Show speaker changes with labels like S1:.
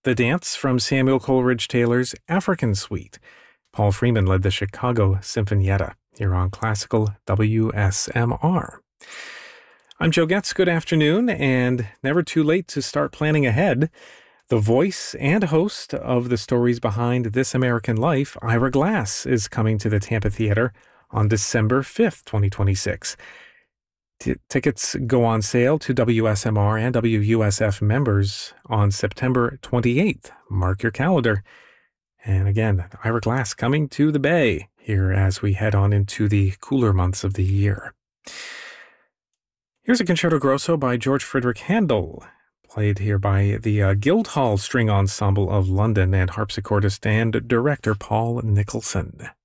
S1: The Dance from Samuel Coleridge Taylor's African Suite. Paul Freeman led the Chicago Sinfonietta here on Classical WSMR. I'm Joe Getz. Good afternoon, and never too late to start planning ahead. The voice and host of the stories behind This American Life, Ira Glass, is coming to the Tampa Theater on December 5th, 2026. Tickets go on sale to WSMR and WUSF members on September 28th. Mark your calendar. And again, Ira Glass coming to the Bay here as we head on into the cooler months of the year. Here's a Concerto Grosso by George Frideric Handel, played here by the Guildhall String Ensemble of London and harpsichordist and director Paul Nicholson.